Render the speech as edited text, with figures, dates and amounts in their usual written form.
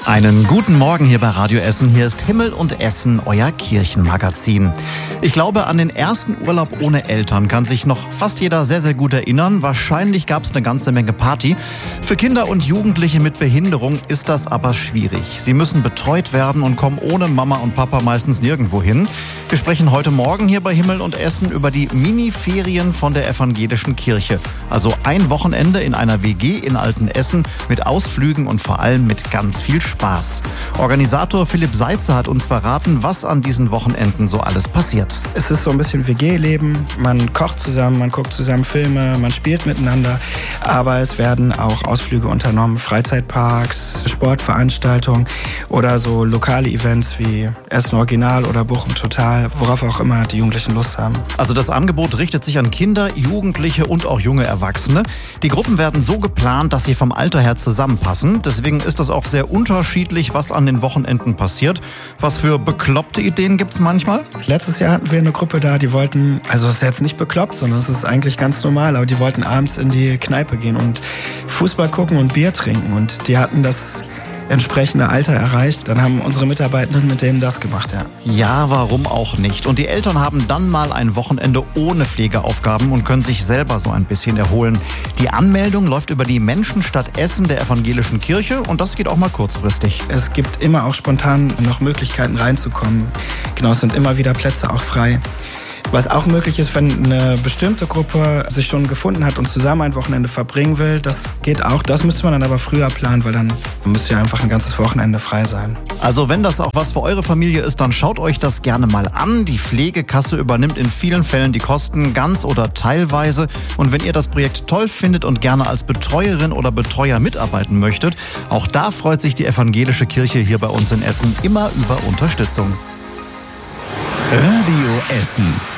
Einen guten Morgen hier bei Radio Essen. Hier ist Himmel und Essen, euer Kirchenmagazin. Ich glaube, an den ersten Urlaub ohne Eltern kann sich noch fast jeder sehr, sehr gut erinnern. Wahrscheinlich gab es eine ganze Menge Party. Für Kinder und Jugendliche mit Behinderung ist das aber schwierig. Sie müssen betreut werden und kommen ohne Mama und Papa meistens nirgendwo hin. Wir sprechen heute Morgen hier bei Himmel und Essen über die Mini-Ferien von der evangelischen Kirche. Also ein Wochenende in einer WG in Altenessen mit Ausflügen und vor allem mit ganz viel Spaß. Organisator Philipp Seitzer hat uns verraten, was an diesen Wochenenden so alles passiert. Es ist so ein bisschen WG-Leben. Man kocht zusammen, man guckt zusammen Filme, man spielt miteinander. Aber es werden auch Ausflüge unternommen, Freizeitparks, Sportveranstaltungen oder so lokale Events wie Essen Original oder Bochum Total, worauf auch immer die Jugendlichen Lust haben. Also das Angebot richtet sich an Kinder, Jugendliche und auch junge Erwachsene. Die Gruppen werden so geplant, dass sie vom Alter her zusammenpassen. Deswegen ist das auch sehr unterschiedlich, was an den Wochenenden passiert. Was für bekloppte Ideen gibt's manchmal? Letztes Jahr hatten wir eine Gruppe da, die wollten, also es ist jetzt nicht bekloppt, sondern es ist eigentlich ganz normal, aber die wollten abends in die Kneipe gehen und Fußball gucken und Bier trinken. Und die hatten das entsprechende Alter erreicht. Dann haben unsere Mitarbeitenden mit denen das gemacht, ja. Ja, warum auch nicht? Und die Eltern haben dann mal ein Wochenende ohne Pflegeaufgaben und können sich selber so ein bisschen erholen. Die Anmeldung läuft über die Menschenstadt Essen der evangelischen Kirche und das geht auch mal kurzfristig. Es gibt immer auch spontan noch Möglichkeiten reinzukommen. Genau, es sind immer wieder Plätze auch frei. Was auch möglich ist, wenn eine bestimmte Gruppe sich schon gefunden hat und zusammen ein Wochenende verbringen will, das geht auch. Das müsste man dann aber früher planen, weil dann müsste ja einfach ein ganzes Wochenende frei sein. Also wenn das auch was für eure Familie ist, dann schaut euch das gerne mal an. Die Pflegekasse übernimmt in vielen Fällen die Kosten ganz oder teilweise. Und wenn ihr das Projekt toll findet und gerne als Betreuerin oder Betreuer mitarbeiten möchtet, auch da freut sich die evangelische Kirche hier bei uns in Essen immer über Unterstützung. Radio Essen.